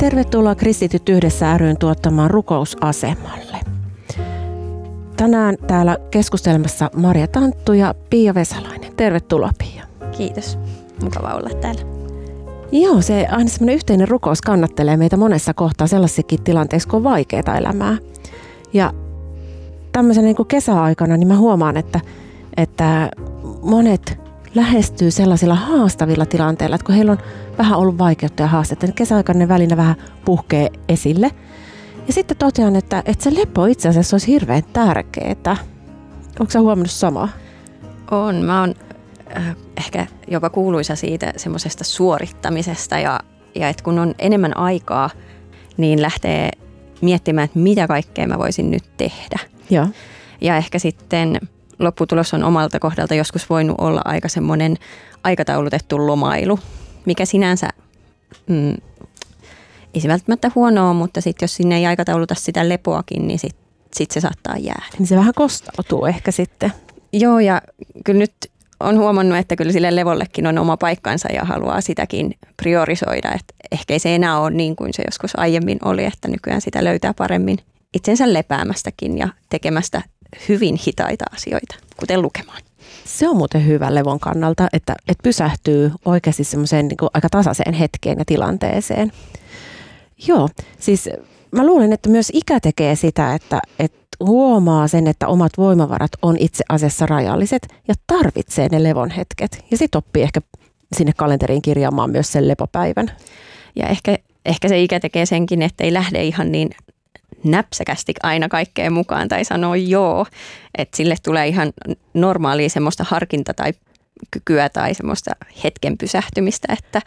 Tervetuloa Kristityt yhdessä ry:n tuottamaan rukousasemalle. Tänään täällä keskustelemassa Marja Tanttu ja Pia Vesalainen. Tervetuloa, Pia. Kiitos. Mukava olla täällä. Joo, se aina semmoinen yhteinen rukous kannattelee meitä monessa kohtaa sellaisessakin tilanteessa, kun on vaikeaa elämää. Ja tämmöisen niin kuin kesäaikana niin mä huomaan, että monet lähestyy sellaisilla haastavilla tilanteilla, että kun heillä on vähän ollut vaikeutta ja haastetta, niin kesäaikana ne välinä vähän puhkee esille. Ja sitten totean, että se lepo itse asiassa olisi hirveän tärkeää. Onko sä huomannut samaa? On. Mä oon ehkä jopa kuuluisa siitä semmoisesta suorittamisesta ja että kun on enemmän aikaa, niin lähtee miettimään, että mitä kaikkea mä voisin nyt tehdä. Joo. Ja ehkä sitten lopputulos on omalta kohdalta joskus voinut olla aika semmoinen aikataulutettu lomailu, mikä sinänsä ei se välttämättä huonoa, mutta sitten jos sinne ei aikatauluta sitä lepoakin, niin sit se saattaa jäädä. Niin se vähän kostautuu ehkä sitten. Joo, ja kyllä nyt on huomannut, että kyllä sille levollekin on oma paikkansa ja haluaa sitäkin priorisoida. Että ehkä ei se enää ole niin kuin se joskus aiemmin oli, että nykyään sitä löytää paremmin itsensä lepäämästäkin ja tekemästä hyvin hitaita asioita, kuten lukemaan. Se on muuten hyvä levon kannalta, että pysähtyy oikeasti semmoiseen niin kuin aika tasaiseen hetkeen ja tilanteeseen. Joo, siis mä luulen, että myös ikä tekee sitä, että huomaa sen, että omat voimavarat on itse asiassa rajalliset ja tarvitsee ne levon hetket. Ja sitten oppii ehkä sinne kalenteriin kirjaamaan myös sen lepopäivän. Ja ehkä se ikä tekee senkin, että ei lähde ihan niin näpsäkästi aina kaikkeen mukaan tai sanoo joo. Että sille tulee ihan normaalia semmoista harkinta tai kykyä tai semmoista hetken pysähtymistä, että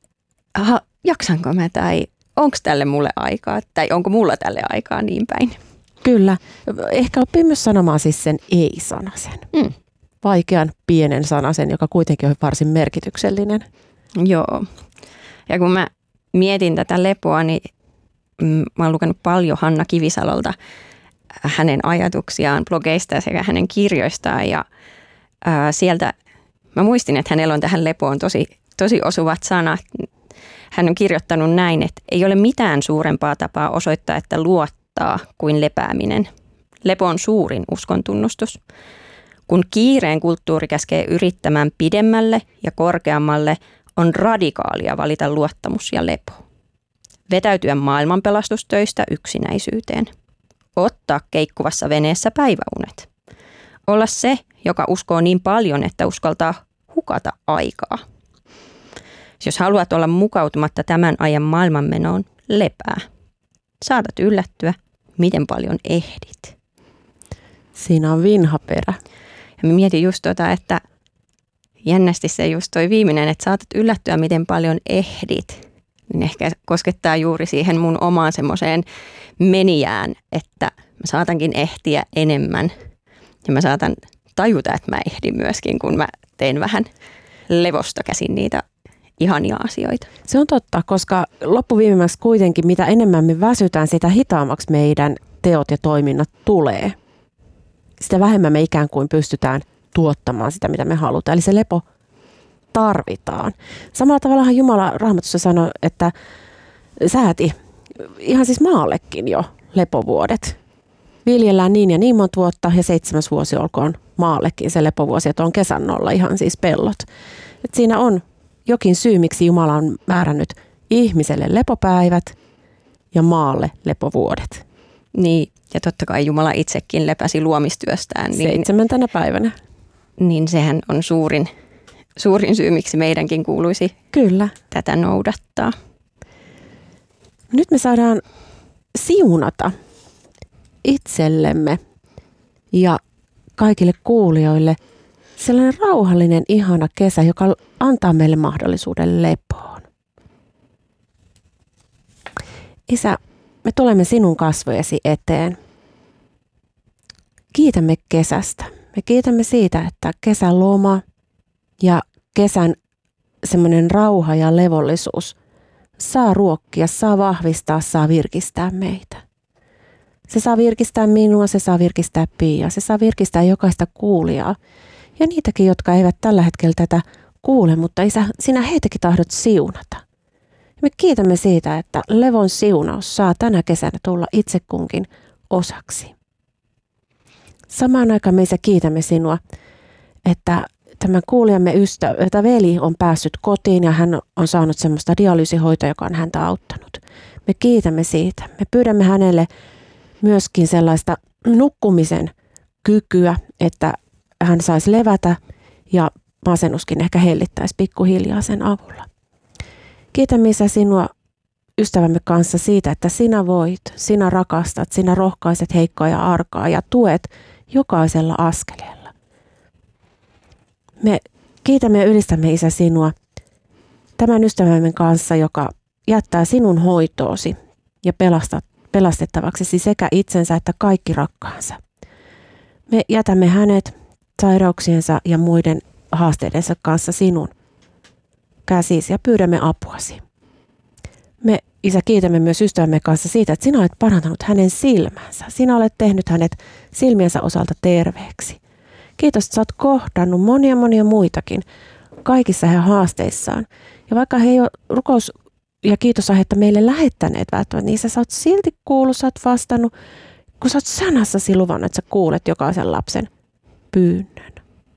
jaksanko mä tai onko tälle mulle aikaa tai onko mulla tälle aikaa niin päin. Kyllä. Ehkä oppii myös sanomaan siis sen ei-sanasen. Vaikean pienen sanasen, joka kuitenkin on varsin merkityksellinen. Joo. Ja kun mä mietin tätä lepoa, niin mä oon lukenut paljon Hanna Kivisalolta hänen ajatuksiaan blogeista sekä hänen kirjoistaan. Ja sieltä mä muistin, että hänellä on tähän lepoon tosi osuvat sanat. Hän on kirjoittanut näin, että ei ole mitään suurempaa tapaa osoittaa, että luottaa kuin lepääminen. Lepo on suurin uskon tunnustus. Kun kiireen kulttuuri käskee yrittämään pidemmälle ja korkeammalle, on radikaalia valita luottamus ja lepo. Vetäytyä maailmanpelastustöistä yksinäisyyteen. Ottaa keikkuvassa veneessä päiväunet. Olla se, joka uskoo niin paljon, että uskaltaa hukata aikaa. Jos haluat olla mukautumatta tämän ajan maailmanmenoon, lepää. Saatat yllättyä, miten paljon ehdit. Siinä on vinha perä. Ja mä mietin just että jännästi se just toi viimeinen, että saatat yllättyä, miten paljon ehdit. Niin ehkä koskettaa juuri siihen mun omaan semmoiseen menijään, että mä saatankin ehtiä enemmän. Ja mä saatan tajuta, että mä ehdin myöskin, kun mä teen vähän levosta käsin niitä ihania asioita. Se on totta, koska loppuviimemmäksi kuitenkin mitä enemmän me väsytään, sitä hitaammaksi meidän teot ja toiminnat tulee. Sitä vähemmän me ikään kuin pystytään tuottamaan sitä, mitä me halutaan. Eli se lepo tarvitaan. Samalla tavallahan Jumala Raamatussa sanoi, että sääti ihan siis maallekin jo lepovuodet. Viljellään niin ja niin monta vuotta ja 7. vuosi olkoon maallekin se lepovuosi, että on kesannolla ihan siis pellot. Et siinä on jokin syy, miksi Jumala on määrännyt ihmiselle lepopäivät ja maalle lepovuodet. Niin, ja totta kai Jumala itsekin lepäsi luomistyöstään. 7. päivänä. Niin sehän on suurin syy, miksi meidänkin kuuluisi kyllä tätä noudattaa. Nyt me saadaan siunata itsellemme ja kaikille kuulijoille sellainen rauhallinen, ihana kesä, joka antaa meille mahdollisuuden lepoon. Isä, me tulemme sinun kasvojesi eteen. Kiitämme kesästä. Me kiitämme siitä, että kesän loma ja kesän semmoinen rauha ja levollisuus saa ruokkia, saa vahvistaa, saa virkistää meitä. Se saa virkistää minua, se saa virkistää Piaa, se saa virkistää jokaista kuulijaa. Ja niitäkin, jotka eivät tällä hetkellä tätä kuule, mutta Isä, sinä heitäkin tahdot siunata. Me kiitämme siitä, että levon siunaus saa tänä kesänä tulla itse kunkin osaksi. Samaan aikaan me kiitämme sinua, että tämän kuulijamme veli on päässyt kotiin ja hän on saanut semmoista dialyysihoitoa, joka on häntä auttanut. Me kiitämme siitä. Me pyydämme hänelle myöskin sellaista nukkumisen kykyä, että hän saisi levätä ja masennuskin ehkä hellittäisi pikkuhiljaa sen avulla. Kiitämme Isä sinua ystävämme kanssa siitä, että sinä voit, sinä rakastat, sinä rohkaiset heikkoa ja arkaa ja tuet jokaisella askeleella. Me kiitämme ja ylistämme Isä sinua tämän ystävämme kanssa, joka jättää sinun hoitoosi ja pelastettavaksesi sekä itsensä että kaikki rakkaansa. Me jätämme hänet sairauksiensa ja muiden haasteidensa kanssa sinun käsisi ja pyydämme apuasi. Me, Isä, kiitämme myös ystävämme kanssa siitä, että sinä olet parantanut hänen silmänsä. Sinä olet tehnyt hänet silmiensä osalta terveeksi. Kiitos, että sä oot kohdannut monia muitakin kaikissa heidän haasteissaan. Ja vaikka he ei ole rukous- ja kiitosaihetta meille lähettäneet välttämättä, niin sä oot silti kuullut, sä oot vastannut, kun sä oot sanassasi luvannut, että sä kuulet jokaisen lapsen pyynnön.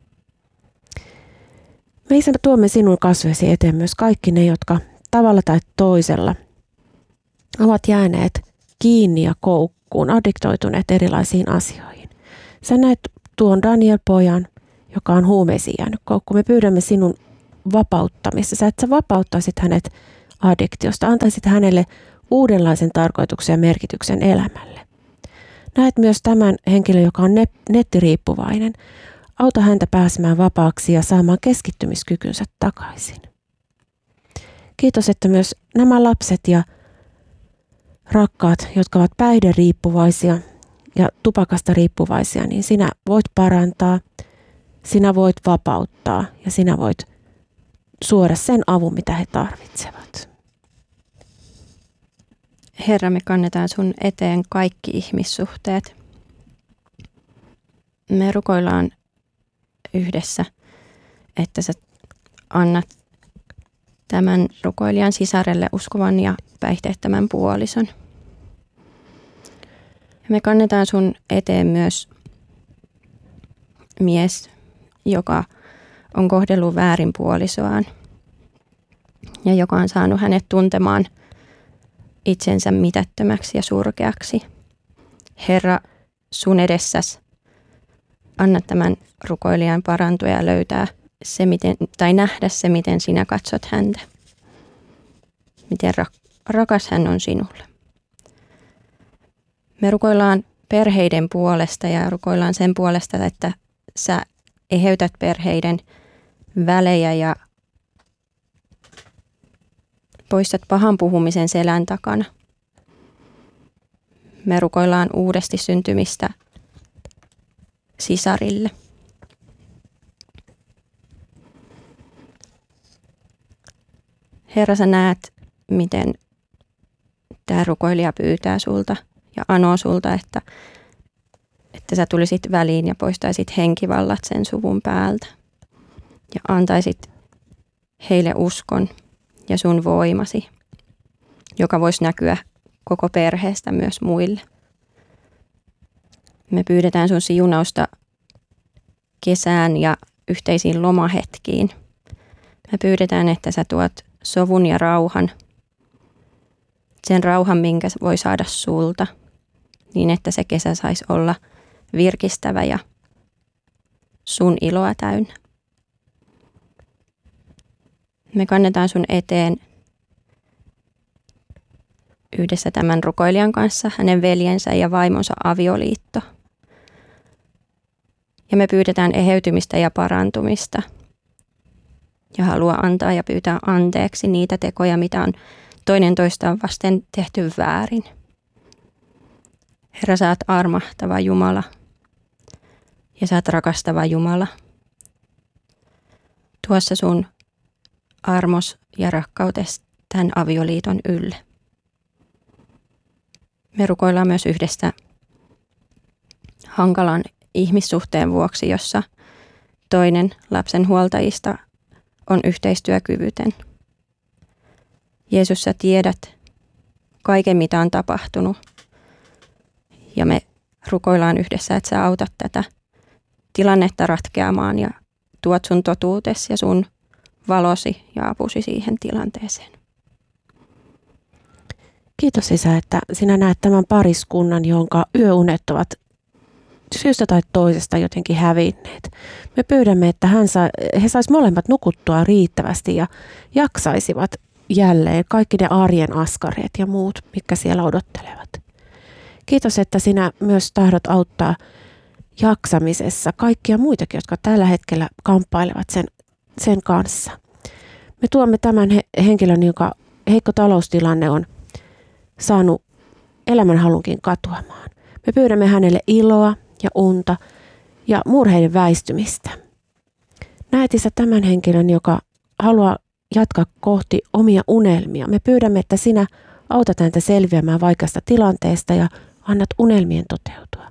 Me Isä tuomme sinun kasvesi eteen myös kaikki ne, jotka tavalla tai toisella ovat jääneet kiinni ja koukkuun, addiktoituneet erilaisiin asioihin. Sä näet tuon Daniel-pojan, joka on huumeisiin jäänyt koukkuun. Me pyydämme sinun vapauttamista. Sä, että sä vapauttaisit hänet addiktiosta, antaisit hänelle uudenlaisen tarkoituksen ja merkityksen elämälle. Näet myös tämän henkilön, joka on nettiriippuvainen. Auta häntä pääsemään vapaaksi ja saamaan keskittymiskykynsä takaisin. Kiitos, että myös nämä lapset ja rakkaat, jotka ovat päihderiippuvaisia ja tupakasta riippuvaisia, niin sinä voit parantaa, sinä voit vapauttaa ja sinä voit suoda sen avun, mitä he tarvitsevat. Herra, me kannetaan sun eteen kaikki ihmissuhteet. Me rukoillaan yhdessä, että sä annat tämän rukoilijan sisarelle uskovan ja päihteettömän puolison. Me kannetaan sun eteen myös mies, joka on kohdellut väärin puolisoaan ja joka on saanut hänet tuntemaan itsensä mitättömäksi ja surkeaksi. Herra, sun edessäsi anna tämän rukoilijan parantua ja löytää se, tai nähdä se, miten sinä katsot häntä. Miten rakas hän on sinulle. Me rukoillaan perheiden puolesta ja rukoillaan sen puolesta, että sä eheytät perheiden välejä ja poistat pahan puhumisen selän takana. Me rukoillaan uudesti syntymistä sisarille. Herra, sä näet, miten tämä rukoilija pyytää sulta ja anoo sulta, että sä tulisit väliin ja poistaisit henkivallat sen suvun päältä. Ja antaisit heille uskon ja sun voimasi, joka voisi näkyä koko perheestä myös muille. Me pyydetään sun siunausta kesään ja yhteisiin lomahetkiin. Me pyydetään, että sä tuot sovun ja rauhan, sen rauhan, minkä voi saada sulta, niin että se kesä saisi olla virkistävä ja sun iloa täynnä. Me kannetaan sun eteen yhdessä tämän rukoilijan kanssa hänen veljensä ja vaimonsa avioliitto. Ja me pyydetään eheytymistä ja parantumista. Ja haluaa antaa ja pyytää anteeksi niitä tekoja, mitä on toinen toistaan vasten tehty väärin. Herra, sä oot armahtava Jumala ja sä oot rakastava Jumala. Tuossa sun armos ja rakkautes tämän avioliiton ylle. Me rukoillaan myös yhdessä hankalan ihmissuhteen vuoksi, jossa toinen lapsen huoltajista on yhteistyökyvytön. Jeesus, sä tiedät kaiken, mitä on tapahtunut. Ja me rukoillaan yhdessä, että sä autat tätä tilannetta ratkeamaan ja tuot sun totuutesi ja sun valosi ja apusi siihen tilanteeseen. Kiitos Isä, että sinä näet tämän pariskunnan, jonka yöunet ovat syystä tai toisesta jotenkin hävinneet. Me pyydämme, että he sais molemmat nukuttua riittävästi ja jaksaisivat jälleen kaikki ne arjen askareet ja muut, mitkä siellä odottelevat. Kiitos, että sinä myös tahdot auttaa jaksamisessa kaikkia muitakin, jotka tällä hetkellä kamppailevat sen kanssa. Me tuomme tämän henkilön, jonka heikko taloustilanne on saanut elämänhalunkin katoamaan. Me pyydämme hänelle iloa ja unta ja murheiden väistymistä. Näet Isä tämän henkilön, joka haluaa jatkaa kohti omia unelmia. Me pyydämme, että sinä autat häntä selviämään vaikeasta tilanteesta ja annat unelmien toteutua.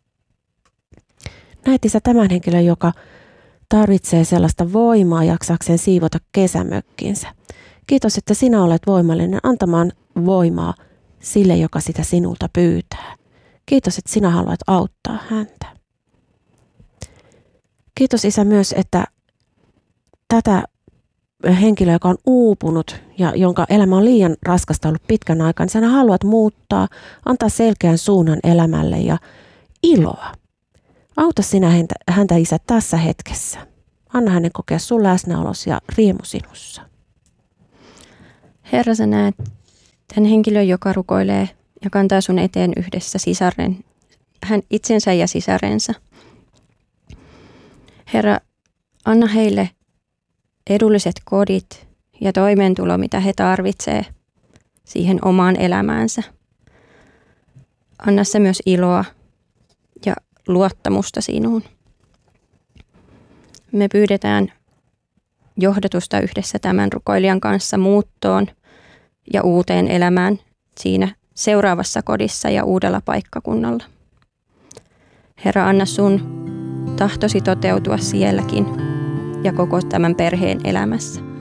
Näet Isä tämän henkilön, joka tarvitsee sellaista voimaa jaksakseen siivota kesämökkinsä. Kiitos, että sinä olet voimallinen antamaan voimaa sille, joka sitä sinulta pyytää. Kiitos, että sinä haluat auttaa häntä. Kiitos Isä myös, että tätä henkilöä, joka on uupunut ja jonka elämä on liian raskasta ollut pitkän aikaa, niin sinä haluat muuttaa, antaa selkeän suunnan elämälle ja iloa. Auta sinä häntä Isä tässä hetkessä. Anna hänen kokea sun läsnäolos ja riemu sinussa. Herra, sä näet tämän henkilön, joka rukoilee ja kantaa sun eteen yhdessä hän itsensä ja sisarensa. Herra, anna heille edulliset kodit ja toimeentulo, mitä he tarvitsee siihen omaan elämäänsä. Anna se myös iloa ja luottamusta sinuun. Me pyydetään johdatusta yhdessä tämän rukoilijan kanssa muuttoon ja uuteen elämään siinä seuraavassa kodissa ja uudella paikkakunnalla. Herra, anna sun tahtosi toteutua sielläkin ja koko tämän perheen elämässä.